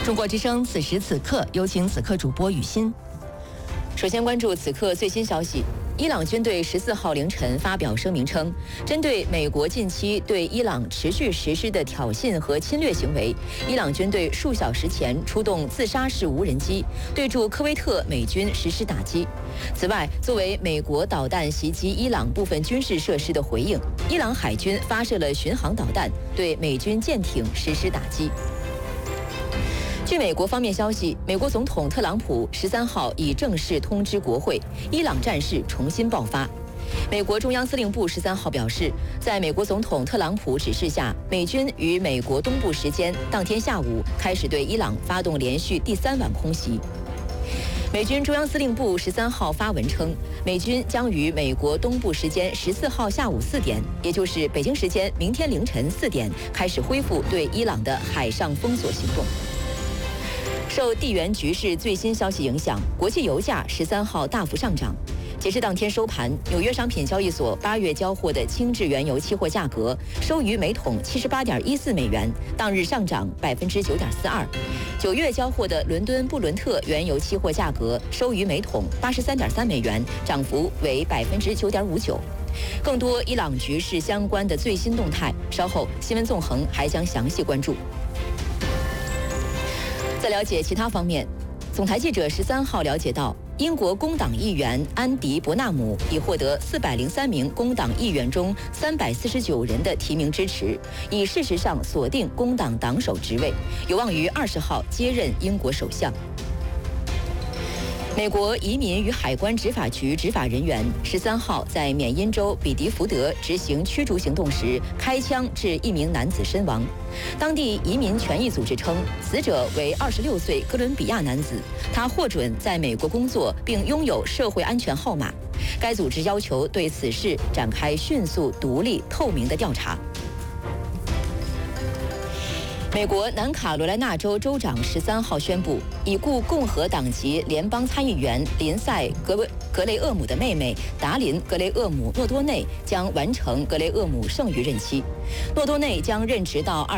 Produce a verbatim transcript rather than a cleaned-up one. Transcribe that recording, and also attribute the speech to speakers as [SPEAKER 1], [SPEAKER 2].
[SPEAKER 1] 中国之声此时此刻，有请此刻主播雨欣。首先关注此刻最新消息。伊朗军队十四号凌晨发表声明称，针对美国近期对伊朗持续实施的挑衅和侵略行为，伊朗军队数小时前出动自杀式无人机对驻科威特美军实施打击。此外，作为美国导弹袭击伊朗部分军事设施的回应，伊朗海军发射了巡航导弹对美军舰艇实施打击。据美国方面消息，美国总统特朗普十三号已正式通知国会，伊朗战事重新爆发。美国中央司令部十三号表示，在美国总统特朗普指示下，美军于美国东部时间当天下午开始对伊朗发动连续第三晚空袭。美军中央司令部十三号发文称，美军将于美国东部时间十四号下午四点，也就是北京时间明天凌晨四点，开始恢复对伊朗的海上封锁行动。受地缘局势最新消息影响，国际油价十三号大幅上涨。截至当天收盘，纽约商品交易所八月交货的轻质原油期货价格收于每桶七十八点一四美元，当日上涨百分之九点四二。九月交货的伦敦布伦特原油期货价格收于每桶八十三点三美元，涨幅为百分之九点五九。更多伊朗局势相关的最新动态，稍后新闻纵横还将详细关注。在了解其他方面，总台记者十三号了解到，英国工党议员安迪·伯纳姆已获得四百零三名工党议员中三百四十九人的提名支持，已事实上锁定工党党首职位，有望于二十号接任英国首相。美国移民与海关执法局执法人员十三号在缅因州比迪福德执行驱逐行动时，开枪致一名男子身亡。当地移民权益组织称，死者为二十六岁哥伦比亚男子，他获准在美国工作并拥有社会安全号码。该组织要求对此事展开迅速、独立、透明的调查。美国南卡罗来纳州州长十三号宣布，已故共和党籍联邦参议员林赛·格格雷厄姆的妹妹达琳·格雷厄姆·诺多内将完成格雷厄姆剩余任期。诺多内将任职到二